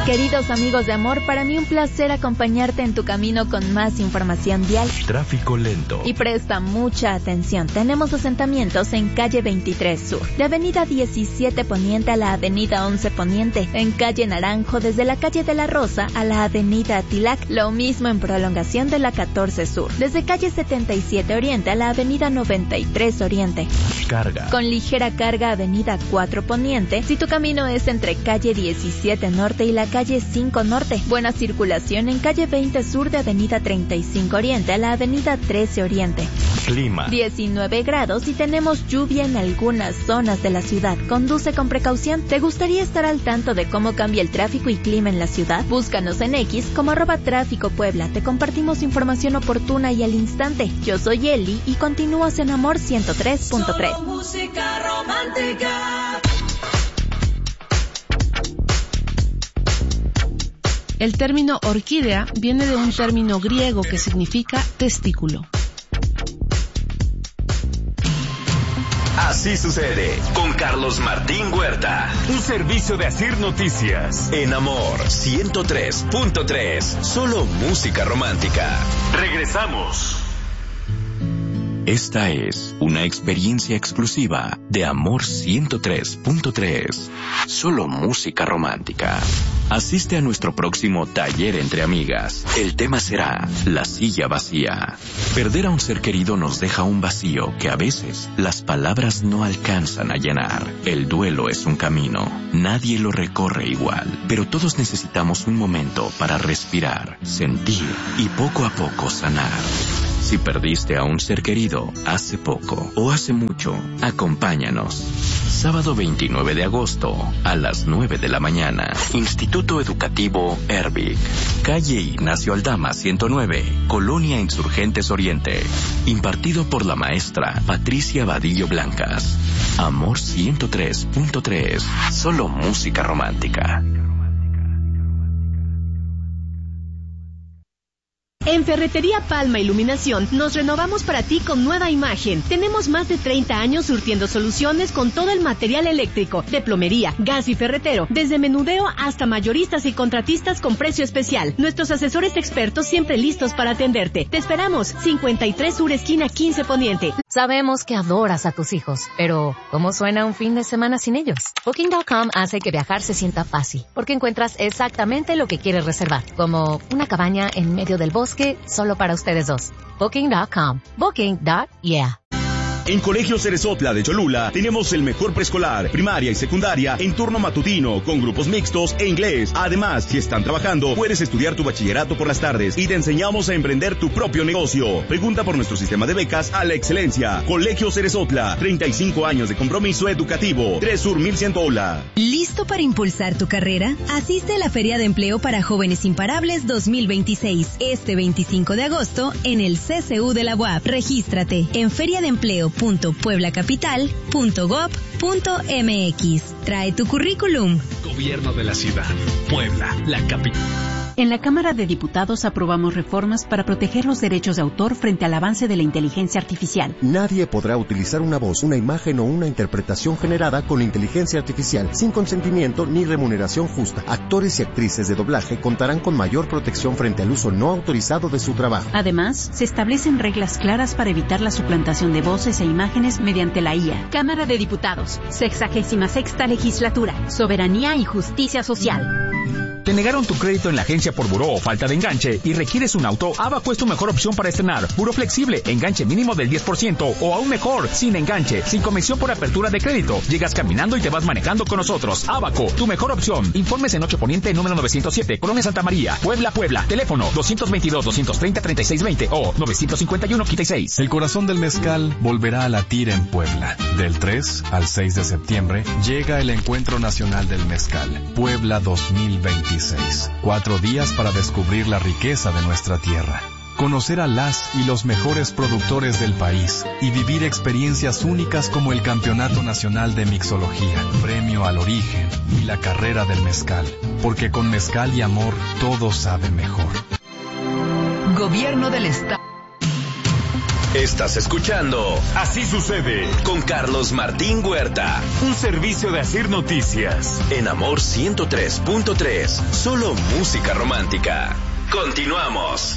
Queridos amigos de Amor, para mí un placer acompañarte en tu camino con más información vial. Tráfico lento. Y presta mucha atención. Tenemos asentamientos en calle 23 Sur, de avenida 17 Poniente a la avenida 11 Poniente, en calle Naranjo desde la calle de la Rosa a la avenida Atilac, lo mismo en prolongación de la 14 Sur, desde calle 77 Oriente a la avenida 93 Oriente. Carga. Con ligera carga avenida 4 Poniente, si tu camino es entre calle 17 Norte y la calle 5 Norte. Buena circulación en calle 20 Sur de avenida 35 Oriente a la avenida 13 Oriente. Clima. 19 grados y tenemos lluvia en algunas zonas de la ciudad. Conduce con precaución. ¿Te gustaría estar al tanto de cómo cambia el tráfico y clima en la ciudad? Búscanos en X como @Tráfico Puebla. Te compartimos información oportuna y al instante. Yo soy Eli y continúas en Amor 103.3. Solo música romántica. El término orquídea viene de un término griego que significa testículo. Así sucede con Carlos Martín Huerta. Un servicio de Asir Noticias. En Amor 103.3. Solo música romántica. Regresamos. Esta es una experiencia exclusiva de Amor 103.3. Solo música romántica. Asiste a nuestro próximo taller entre amigas. El tema será la silla vacía. Perder a un ser querido nos deja un vacío que a veces las palabras no alcanzan a llenar. El duelo es un camino. Nadie lo recorre igual, pero todos necesitamos un momento para respirar, sentir y poco a poco sanar. Si perdiste a un ser querido hace poco o hace mucho, acompáñanos. Sábado 29 de agosto a las 9 de la mañana. Instituto Educativo Ervic. Calle Ignacio Aldama 109, Colonia Insurgentes Oriente. Impartido por la maestra Patricia Vadillo Blancas. Amor 103.3. Solo música romántica. En Ferretería Palma Iluminación nos renovamos para ti con nueva imagen. Tenemos más de 30 años surtiendo soluciones con todo el material eléctrico, de plomería, gas y ferretero, desde menudeo hasta mayoristas y contratistas con precio especial. Nuestros asesores expertos siempre listos para atenderte. Te esperamos, 53 Sur esquina 15 Poniente. Sabemos que adoras a tus hijos, pero ¿cómo suena un fin de semana sin ellos? Booking.com hace que viajar se sienta fácil, porque encuentras exactamente lo que quieres reservar, como una cabaña en medio del bosque solo para ustedes dos. Booking.com. Booking.yeah. En Colegio Cerezotla de Cholula tenemos el mejor preescolar, primaria y secundaria en turno matutino, con grupos mixtos e inglés. Además, si están trabajando, puedes estudiar tu bachillerato por las tardes y te enseñamos a emprender tu propio negocio. Pregunta por nuestro sistema de becas a la excelencia. Colegio Cerezotla, 35 años de compromiso educativo. 3 Sur 1100 Ola. ¿Listo para impulsar tu carrera? Asiste a la Feria de Empleo para Jóvenes Imparables 2026, este 25 de agosto en el CCU de la UAP. Regístrate en feriadeempleo.pueblacapital.gov.mx. Trae tu currículum. Gobierno de la ciudad. Puebla, la capital. En la Cámara de Diputados aprobamos reformas para proteger los derechos de autor frente al avance de la inteligencia artificial. Nadie podrá utilizar una voz, una imagen o una interpretación generada con inteligencia artificial sin consentimiento ni remuneración justa. Actores y actrices de doblaje contarán con mayor protección frente al uso no autorizado de su trabajo. Además, se establecen reglas claras para evitar la suplantación de voces e imágenes mediante la IA. Cámara de Diputados, 66ª Legislatura, Soberanía y Justicia Social. ¿Te negaron tu crédito en la agencia por buró o falta de enganche y requieres un auto? Abaco es tu mejor opción para estrenar. Buró flexible, enganche mínimo del 10% o aún mejor, sin enganche, sin comisión por apertura de crédito. Llegas caminando y te vas manejando con nosotros. Abaco, tu mejor opción. Informes en 8 Poniente, número 907, Colonia Santa María, Puebla, Puebla. Teléfono 222-230-3620 o 951-56. El corazón del mezcal volverá a latir en Puebla. Del 3 al 6 de septiembre llega el Encuentro Nacional del Mezcal, Puebla 2026. 4 días para descubrir la riqueza de nuestra tierra, conocer a las y los mejores productores del país y vivir experiencias únicas como el Campeonato Nacional de Mixología, Premio al Origen y la Carrera del Mezcal, porque con mezcal y amor todo sabe mejor. Gobierno del Estado. Estás escuchando Así Sucede con Carlos Martín Huerta. Un servicio de Asir Noticias. En Amor 103.3. Solo música romántica. Continuamos.